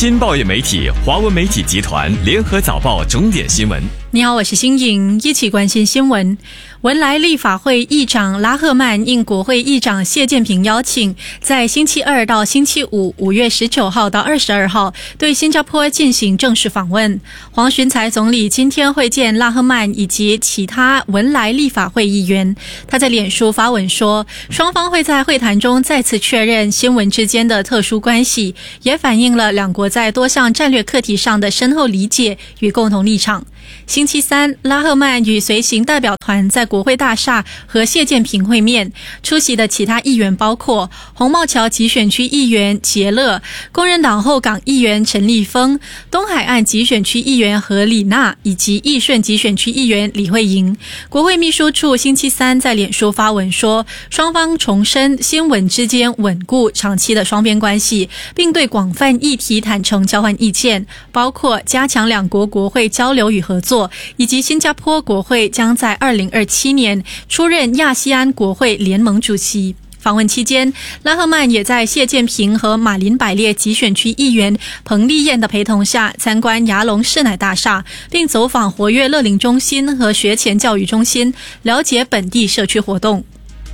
新报业媒体华文媒体集团联合早报重点新闻。 你好，我是新颖，一起关心新闻。文莱立法会议长拉赫曼应国会议长谢建平邀请，在星期二到星期五5月19号到22号对新加坡进行正式访问。黄循财总理今天会见拉赫曼以及其他文莱立法会议员。他在脸书发文说，双方会在会谈中再次确认新闻之间的特殊关系，也反映了两国在多项战略课题上的深厚理解与共同立场。星期三，拉赫曼与随行代表团在国会大厦和谢建平会面，出席的其他议员包括红茂桥集选区议员杰乐、工人党后港议员陈立峰、东海岸集选区议员何李娜以及义顺集选区议员李慧莹。国会秘书处星期三在脸书发文说，双方重申新闻之间稳固长期的双边关系，并对广泛议题坦诚交换意见，包括加强两国国会交流与合作，以及新加坡国会将在2027年出任亚细安国会联盟主席。访问期间，拉赫曼也在谢建平和马林百列集选区议员彭丽燕的陪同下参观牙龙士乃大厦，并走访活跃乐龄中心和学前教育中心，了解本地社区活动。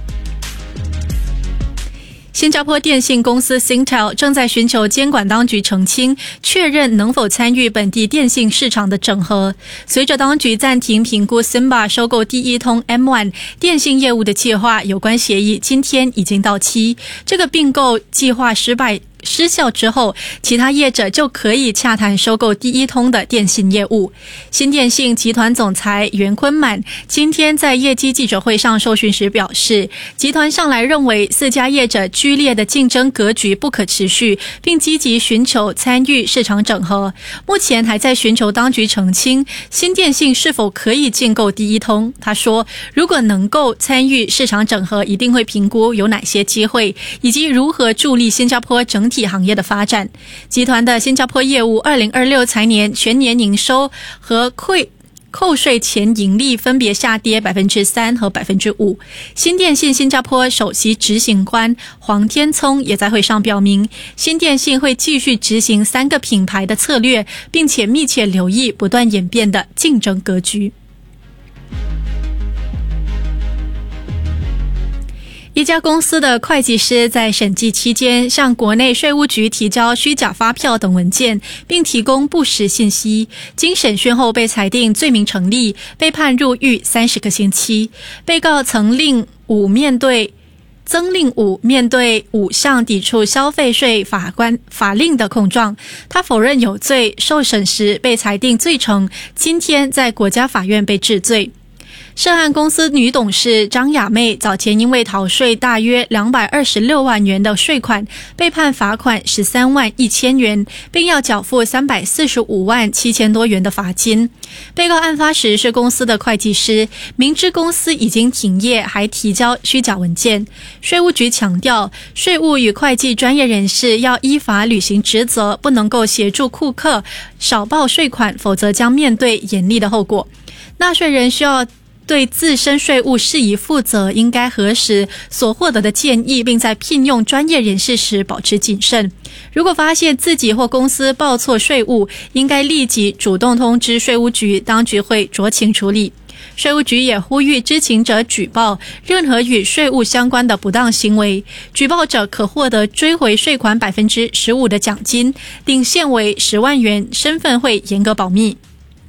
新加坡电信公司 Singtel 正在寻求监管当局澄清，确认能否参与本地电信市场的整合。随着当局暂停评估 Simba 收购第一通 M1 电信业务的计划，有关协议今天已经到期。这个并购计划失效之后，其他业者就可以洽谈收购第一通的电信业务。新电信集团总裁袁坤满今天在业绩记者会上受询时表示，集团向来认为4家业者剧烈的竞争格局不可持续，并积极寻求参与市场整合。目前还在寻求当局澄清新电信是否可以竞购第一通。他说，如果能够参与市场整合，一定会评估有哪些机会，以及如何助力新加坡整体行业的发展。集团的新加坡业务2026财年全年营收和扣税前盈利分别下跌 3% 和 5%。 新电信新加坡首席执行官黄天聪也在会上表明，新电信会继续执行3个品牌的策略，并且密切留意不断演变的竞争格局。一家公司的会计师在审计期间向国内税务局提交虚假发票等文件，并提供不实信息，经审讯后被裁定罪名成立，被判入狱30个星期。被告曾令5面对5项抵触消费税法令的控状，他否认有罪，受审时被裁定罪成，今天在国家法院被治罪。涉案公司女董事张雅妹早前因为逃税大约226万元的税款，被判罚款13万1千元，并要缴付345万7千多元的罚金。被告案发时是公司的会计师，明知公司已经停业，还提交虚假文件。税务局强调，税务与会计专业人士要依法履行职责，不能够协助顾客少报税款，否则将面对严厉的后果。纳税人需要对自身税务事宜负责，应该核实所获得的建议，并在聘用专业人士时保持谨慎。如果发现自己或公司报错税务，应该立即主动通知税务局，当局会酌情处理。税务局也呼吁知情者举报任何与税务相关的不当行为，举报者可获得追回税款 15% 的奖金，顶限为10万元，身份会严格保密。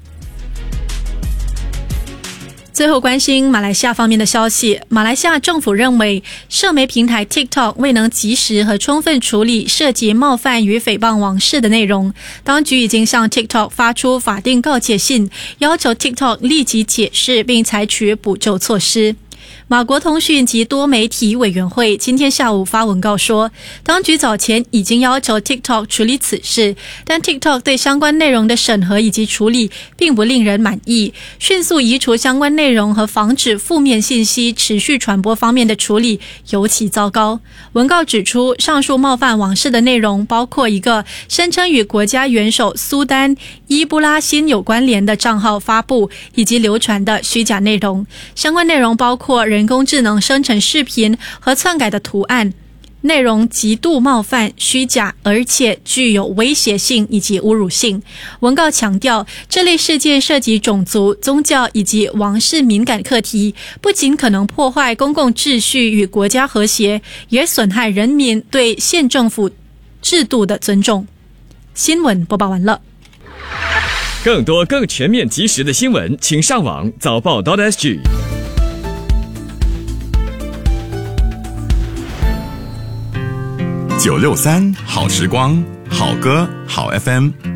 最后关心马来西亚方面的消息，马来西亚政府认为社媒平台 TikTok 未能及时和充分处理涉及冒犯与诽谤王室的内容，当局已经向 TikTok 发出法定告诫信，要求 TikTok 立即解释并采取补救措施。马国通讯及多媒体委员会今天下午发文告说，当局早前已经要求 TikTok 处理此事，但 TikTok 对相关内容的审核以及处理并不令人满意，迅速移除相关内容和防止负面信息持续传播方面的处理尤其糟糕。文告指出，上述冒犯王室的内容包括一个声称与国家元首苏丹伊布拉辛有关联的账号发布以及流传的虚假内容，相关内容包括人工智能生成视频和篡改的图案， 内容极度冒犯、虚假，而且具有威胁性以及侮辱性。文告强调，这类事件涉及种族、宗教以及王室敏感课题，不仅可能破坏公共秩序与国家和谐，也损害人民对县政府制度的尊重。新闻播报完了。 更多更全面及时的新闻，请上网早报.sg。 963好时光，好歌好 FM。